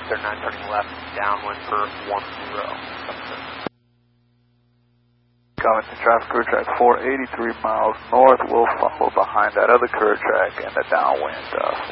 39 turning left, downwind for 10. Coming to traffic curve track 483 miles north. We'll follow behind that other curve track and the downwind